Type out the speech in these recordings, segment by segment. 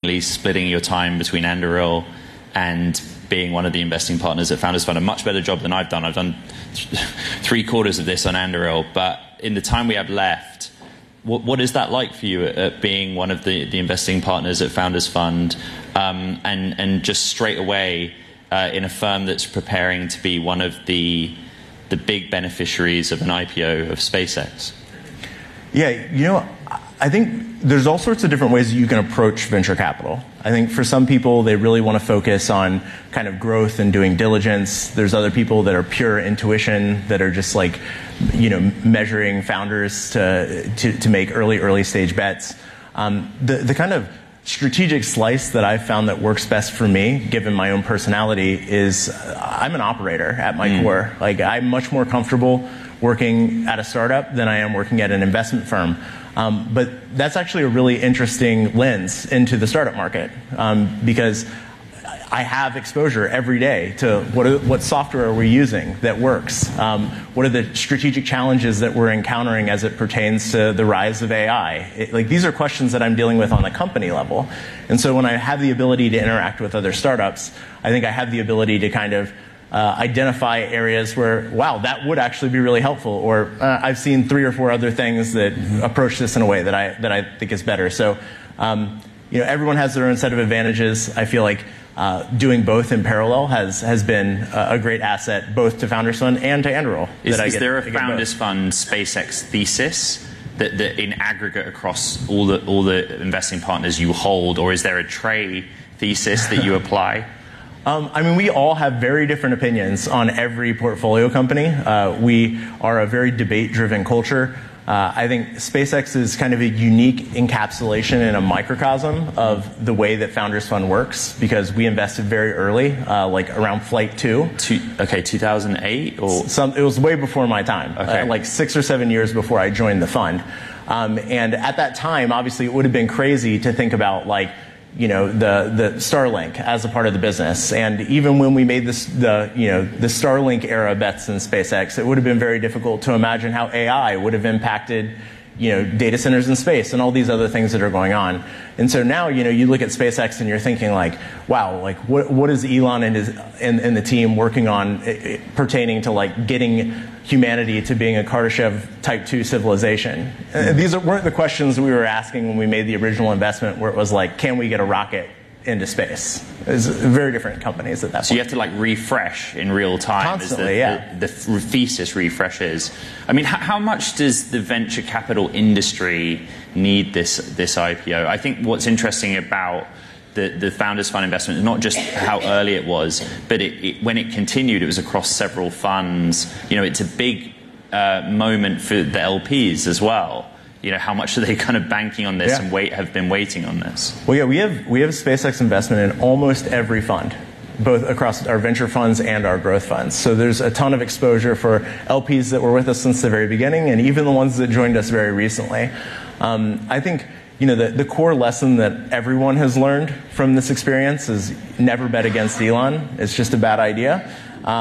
effectively splitting your time between Anduril and being one of the investing partners at Founders Fund. A much better job than I've done. I've done 3/4 of this on Anduril, but in the time we have left, what is that like for you at being one of the investing partners at Founders Fund, and just straight away in a firm that's preparing to be one of the big beneficiaries of an IPO of SpaceX? Yeah, I think there's all sorts of different ways you can approach venture capital. I think for some people, they really want to focus on kind of growth and doing diligence. There's other people that are pure intuition, that are just like, measuring founders to make early stage bets. The kind of strategic slice that I've found that works best for me, given my own personality, is I'm an operator at my core. Like, I'm much more comfortable working at a startup than I am working at an investment firm. But that's actually a really interesting lens into the startup market, because I have exposure every day to what software are we using that works? What are the strategic challenges that we're encountering as it pertains to the rise of AI? These are questions that I'm dealing with on the company level. And so when I have the ability to interact with other startups, I think I have the ability to kind of identify areas where, wow, that would actually be really helpful, or I've seen 3 or 4 other things that approach this in a way that I think is better. So, everyone has their own set of advantages. I feel like doing both in parallel has been a great asset, both to Founders Fund and to Anduril. Is there a Founders Fund SpaceX thesis that in aggregate across all the investing partners you hold, or is there a Trey thesis that you apply? We all have very different opinions on every portfolio company. We are a very debate-driven culture. I think SpaceX is kind of a unique encapsulation and a microcosm of the way that Founders Fund works, because we invested very early, like around Flight 2. 2008? Or? It was way before my time, okay. Like 6 or 7 years before I joined the fund. And at that time, obviously, it would have been crazy to think about, like, the Starlink as a part of the business. And even when we made the Starlink era bets in SpaceX, it would have been very difficult to imagine how AI would have impacted, data centers in space and all these other things that are going on. And so now, you look at SpaceX and you're thinking, like, wow, like what is Elon and the team working on pertaining to, like, getting humanity to being a Kardashev type 2 civilization? These weren't the questions we were asking when we made the original investment, where it was like, can we get a rocket into space? It's very different companies at that point. So you have to, like, refresh in real time. Constantly, the thesis refreshes. I mean, how much does the venture capital industry need this IPO? I think what's interesting about the Founders Fund investment is not just how early it was, but when it continued, it was across several funds. It's a big moment for the LPs as well. How much are they kind of banking on this and have been waiting on this? Well, yeah, we have SpaceX investment in almost every fund, both across our venture funds and our growth funds. So there's a ton of exposure for LPs that were with us since the very beginning, and even the ones that joined us very recently. I think the core lesson that everyone has learned from this experience is never bet against Elon. It's just a bad idea.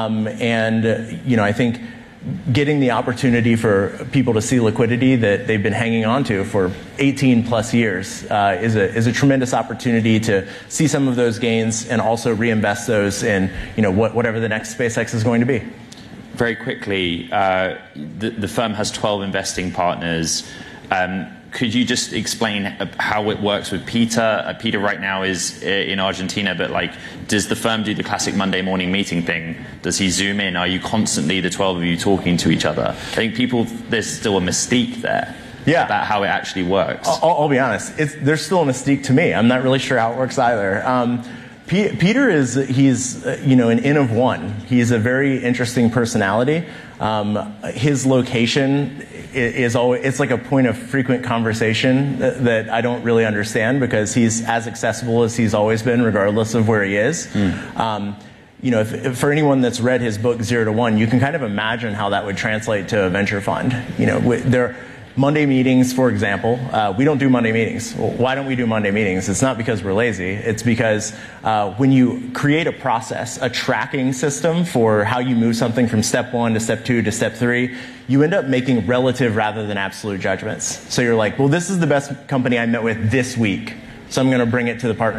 I think getting the opportunity for people to see liquidity that they've been hanging on to for 18 plus years is a tremendous opportunity to see some of those gains and also reinvest those in whatever the next SpaceX is going to be. Very quickly, the firm has 12 investing partners. Could you just explain how it works with Peter? Peter right now is in Argentina, but, like, does the firm do the classic Monday morning meeting thing? Does he Zoom in? Are you constantly, the 12 of you, talking to each other? I think there's still a mystique there about how it actually works. I'll be honest, there's still a mystique to me. I'm not really sure how it works either. Peter he's an N of one. He's a very interesting personality. His location is always, it's like a point of frequent conversation that I don't really understand, because he's as accessible as he's always been, regardless of where he is. If for anyone that's read his book 0 to 1, you can kind of imagine how that would translate to a venture fund. Monday meetings, for example, we don't do Monday meetings. Well, why don't we do Monday meetings? It's not because we're lazy. It's because when you create a process, a tracking system for how you move something from step 1 to step 2 to step 3, you end up making relative rather than absolute judgments. So you're like, well, this is the best company I met with this week, so I'm going to bring it to the partner